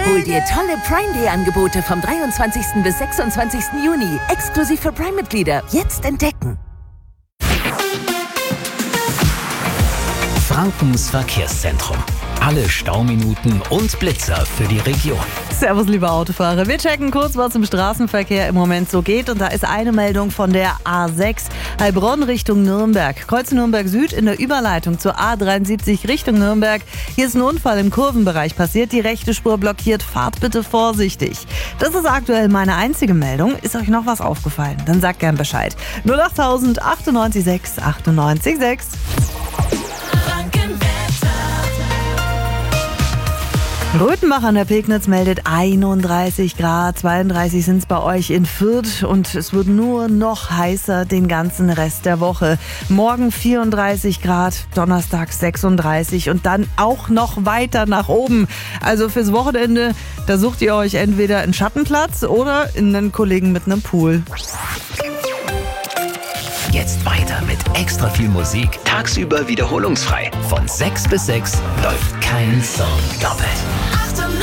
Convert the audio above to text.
Hol dir tolle Prime Day Angebote vom 23. bis 26. Juni. Exklusiv für Prime-Mitglieder. Jetzt entdecken. Frankens Verkehrszentrum. Alle Stauminuten und Blitzer für die Region. Servus, liebe Autofahrer. Wir checken kurz, was im Straßenverkehr im Moment so geht. Und da ist eine Meldung von der A6 Heilbronn Richtung Nürnberg. Kreuz Nürnberg Süd in der Überleitung zur A73 Richtung Nürnberg. Hier ist ein Unfall im Kurvenbereich passiert. Die rechte Spur blockiert. Fahrt bitte vorsichtig. Das ist aktuell meine einzige Meldung. Ist euch noch was aufgefallen? Dann sagt gern Bescheid. 08000 98 6 98 6. Röthenbach an der Pegnitz meldet 31 Grad, 32 sind es bei euch in Fürth und es wird nur noch heißer den ganzen Rest der Woche. Morgen 34 Grad, Donnerstag 36 und dann auch noch weiter nach oben. Also fürs Wochenende, da sucht ihr euch entweder einen Schattenplatz oder einen Kollegen mit einem Pool. Jetzt weiter mit extra viel Musik. Tagsüber wiederholungsfrei. Von 6 bis 6 läuft kein Song doppelt.